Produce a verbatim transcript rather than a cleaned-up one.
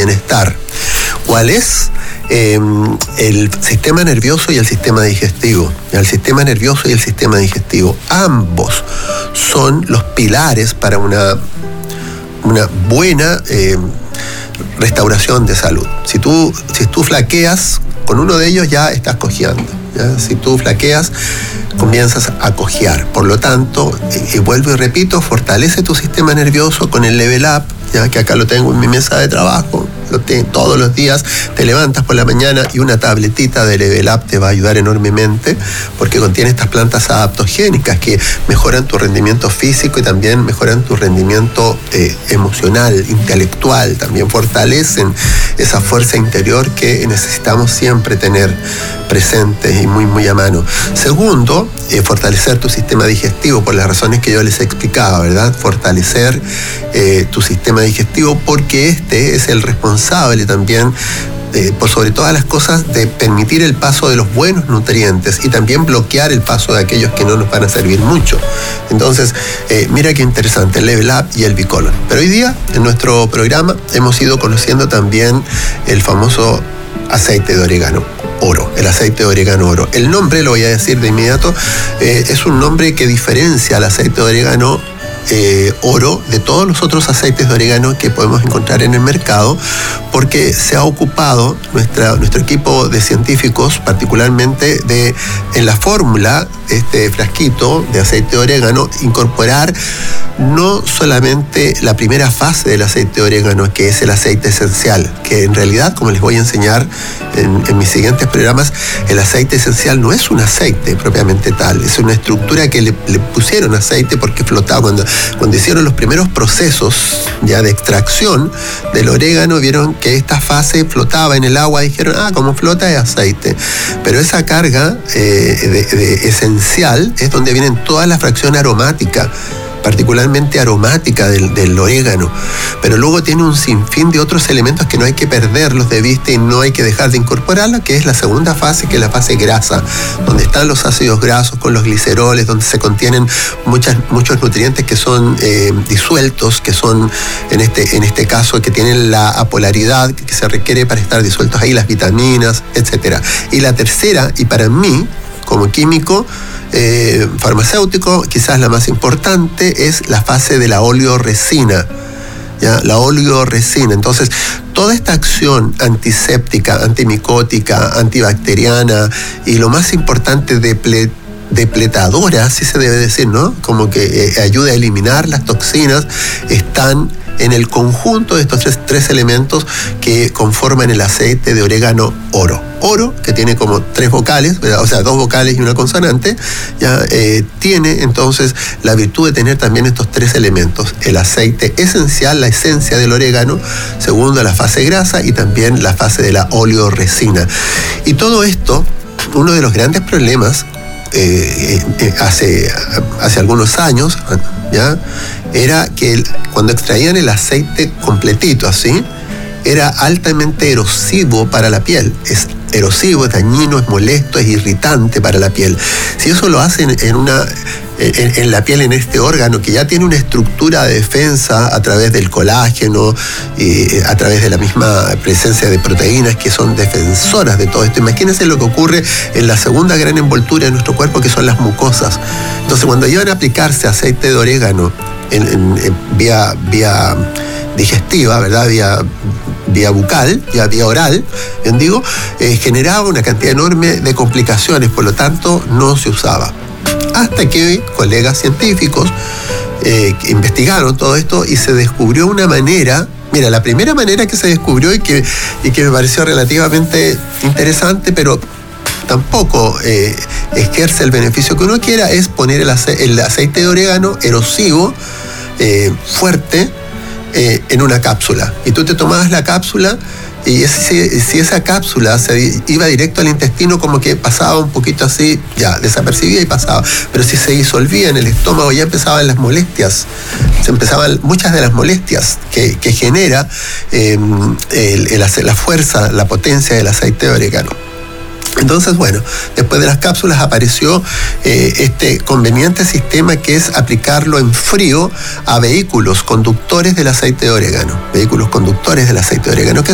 bienestar. ¿Cuál es? Eh, el sistema nervioso y el sistema digestivo. El sistema nervioso y el sistema digestivo. Ambos son los pilares para una, una buena eh, restauración de salud. Si tú, si tú flaqueas, con uno de ellos ya estás cojeando. ¿Ya? Si tú flaqueas, comienzas a cojear. Por lo tanto, y vuelvo y repito, fortalece tu sistema nervioso con el Level Up, ya que acá lo tengo en mi mesa de trabajo. Lo tengo, todos los días te levantas por la mañana y una tabletita de Level Up te va a ayudar enormemente porque contiene estas plantas adaptogénicas que mejoran tu rendimiento físico y también mejoran tu rendimiento eh, emocional, intelectual, también fortalecen esa fuerza interior que necesitamos siempre tener presente y muy muy a mano. Segundo, eh, fortalecer tu sistema digestivo por las razones que yo les explicaba, ¿verdad? Fortalecer eh, tu sistema digestivo porque este es el responsable también, eh, por sobre todas las cosas, de permitir el paso de los buenos nutrientes y también bloquear el paso de aquellos que no nos van a servir mucho. Entonces, eh, mira qué interesante, el Level Up y el Bicolon. Pero hoy día, en nuestro programa, hemos ido conociendo también el famoso aceite de orégano oro, el aceite de orégano oro. El nombre, lo voy a decir de inmediato, eh, es un nombre que diferencia al aceite de orégano Eh, oro de todos los otros aceites de orégano que podemos encontrar en el mercado, porque se ha ocupado nuestra, nuestro equipo de científicos, particularmente de en la fórmula de este frasquito de aceite de orégano, incorporar no solamente la primera fase del aceite de orégano, que es el aceite esencial, que en realidad, como les voy a enseñar en, en mis siguientes programas, el aceite esencial no es un aceite propiamente tal, es una estructura que le, le pusieron aceite porque flotaba. Cuando, cuando hicieron los primeros procesos ya de extracción del orégano, vieron que esta fase flotaba en el agua y dijeron, ah, como flota es aceite. Pero esa carga eh, de, de esencial es donde vienen toda la fracción aromática, particularmente aromática del, del orégano, pero luego tiene un sinfín de otros elementos que no hay que perderlos de vista y no hay que dejar de incorporarlos, que es la segunda fase, que es la fase grasa, donde están los ácidos grasos con los gliceroles, donde se contienen muchas, muchos nutrientes que son eh, disueltos, que son, en este, en este caso, que tienen la apolaridad que se requiere para estar disueltos ahí, las vitaminas, etcétera. Y la tercera, y para mí, como químico, Eh, farmacéutico, quizás la más importante, es la fase de la oleoresina. ¿Ya? La oleoresina. Entonces, toda esta acción antiséptica, antimicótica, antibacteriana y lo más importante, deple, depletadora, así se debe decir, ¿no? Como que eh, ayuda a eliminar las toxinas, están en el conjunto de estos tres, tres elementos que conforman el aceite de orégano oro. Oro, que tiene como tres vocales, ¿verdad? O sea, dos vocales y una consonante, ya eh, tiene entonces la virtud de tener también estos tres elementos: el aceite esencial, la esencia del orégano; segundo, la fase grasa; y también la fase de la oleoresina. Y todo esto, uno de los grandes problemas eh, eh, hace, hace algunos años, ¿ya?, era que el, cuando extraían el aceite completito así, era altamente erosivo para la piel. Es erosivo, es dañino, es molesto, es irritante para la piel. Si eso lo hacen en una en, en la piel, en este órgano que ya tiene una estructura de defensa a través del colágeno y a través de la misma presencia de proteínas que son defensoras de todo esto, imagínense lo que ocurre en la segunda gran envoltura de nuestro cuerpo, que son las mucosas. Entonces, cuando iban a aplicarse aceite de orégano en, en, en vía, vía digestiva, ¿verdad?, vía vía bucal, vía, vía oral, bien digo, eh, generaba una cantidad enorme de complicaciones, por lo tanto no se usaba. Hasta que colegas científicos eh, investigaron todo esto y se descubrió una manera. Mira, la primera manera que se descubrió y que, y que me pareció relativamente interesante, pero tampoco eh, ejerce el beneficio que uno quiera, es poner el, ace- el aceite de orégano erosivo, eh, fuerte, eh, en una cápsula. Y tú te tomabas la cápsula y ese, si esa cápsula se iba directo al intestino, como que pasaba un poquito así, ya, desapercibía y pasaba. Pero si se disolvía en el estómago, ya empezaban las molestias. Se empezaban muchas de las molestias que, que genera eh, el, el, la fuerza, la potencia del aceite de orégano. Entonces, bueno, después de las cápsulas apareció eh, este conveniente sistema, que es aplicarlo en frío a vehículos conductores del aceite de orégano. Vehículos conductores del aceite de orégano. ¿Qué